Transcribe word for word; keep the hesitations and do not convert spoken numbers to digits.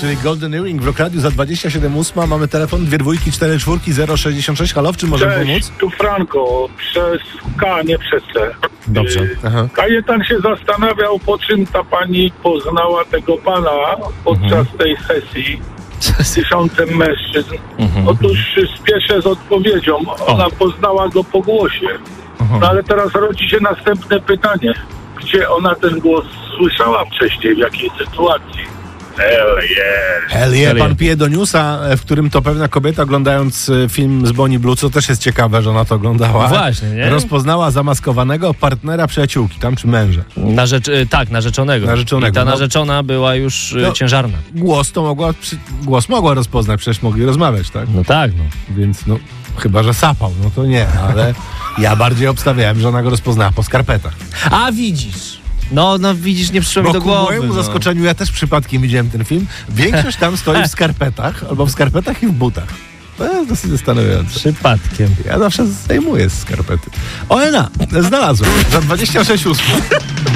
czyli Golden Earring w Rokradiu za dwadzieścia siedem ósma. Mamy telefon dwie dwójki, cztery czwórki, zero sześćdziesiąt sześć. Halo, w czym możemy Cześć, pomóc? tu Franco, przez K, nie przez C. Dobrze. Yy, Aha. Kajetan się zastanawiał, po czym ta pani poznała tego pana podczas Mhm. tej sesji z tysiącem mężczyzn. Mhm. Otóż spieszę z odpowiedzią. Ona poznała go po głosie. Mhm. No ale teraz rodzi się następne pytanie. Gdzie ona ten głos słyszała wcześniej, w jakiej sytuacji? Hell yeah. Hell yeah, Hell pan yeah. pije do newsa, w którym to pewna kobieta oglądając e, film z Bonnie Blue, co też jest ciekawe, że ona to oglądała. Właśnie, nie? Rozpoznała zamaskowanego partnera przyjaciółki, tam czy męża. Narzecz... y, Tak, narzeczonego. Narzeczonego, I ta no. narzeczona była już y, No. ciężarna. Głos to mogła, przy... głos mogła rozpoznać, przecież mogli rozmawiać, tak? No tak, no. Więc no, chyba że sapał, no to nie, ale ja bardziej obstawiałem, że ona go rozpoznała po skarpetach. A widzisz. No, no widzisz, nie przyszło mi Bo do ku głowy. mojemu no. zaskoczeniu, ja też przypadkiem widziałem ten film, większość tam stoi w skarpetach, albo w skarpetach i w butach. To jest dosyć zastanawiające. Przypadkiem. Ja zawsze zdejmuję z skarpety. O, Ena, znalazłem. Za dwadzieścia sześć ósmych.